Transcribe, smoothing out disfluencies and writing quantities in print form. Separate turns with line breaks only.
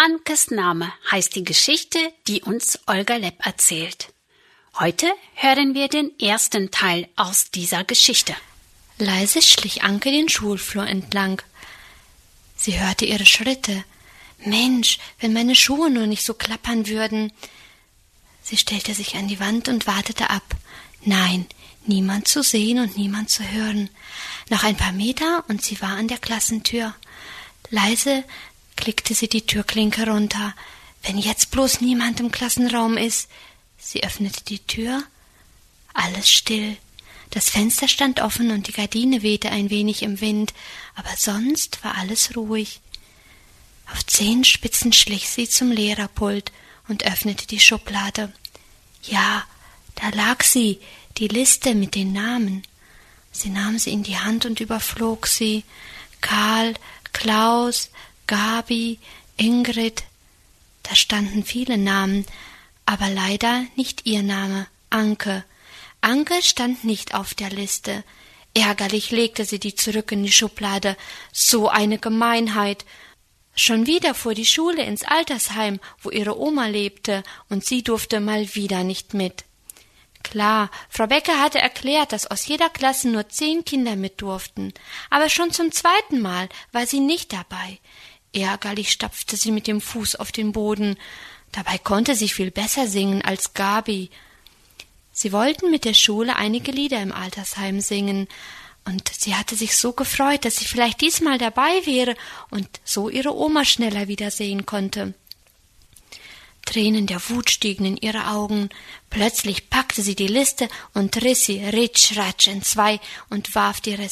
Ankes Name heißt die Geschichte, die uns Olga Lepp erzählt. Heute hören wir den ersten Teil aus dieser Geschichte.
Leise schlich Anke den Schulflur entlang. Sie hörte ihre Schritte. Mensch, wenn meine Schuhe nur nicht so klappern würden. Sie stellte sich an die Wand und wartete ab. Nein, niemand zu sehen und niemand zu hören. Noch ein paar Meter und sie war an der Klassentür. Leise klickte sie die Türklinke runter. Wenn jetzt bloß niemand im Klassenraum ist. Sie öffnete die Tür. Alles still. Das Fenster stand offen und die Gardine wehte ein wenig im Wind, aber sonst war alles ruhig. Auf Zehenspitzen schlich sie zum Lehrerpult und öffnete die Schublade. Ja, da lag sie, die Liste mit den Namen. Sie nahm sie in die Hand und überflog sie. Karl, Klaus, Gabi, Ingrid. Da standen viele Namen, aber leider nicht ihr Name, Anke. Anke stand nicht auf der Liste. Ärgerlich legte sie die zurück in die Schublade. So eine Gemeinheit! Schon wieder fuhr die Schule ins Altersheim, wo ihre Oma lebte, und sie durfte mal wieder nicht mit. Klar, Frau Becker hatte erklärt, dass aus jeder Klasse nur 10 Kinder mit durften, aber schon zum 2. Mal war sie nicht dabei. Ärgerlich stapfte sie mit dem Fuß auf den Boden. Dabei konnte sie viel besser singen als Gabi. Sie wollten mit der Schule einige Lieder im Altersheim singen, und sie hatte sich so gefreut, dass sie vielleicht diesmal dabei wäre und so ihre Oma schneller wiedersehen konnte. Tränen der Wut stiegen in ihre Augen. Plötzlich packte sie die Liste und riss sie ritsch-ratsch entzwei und warf die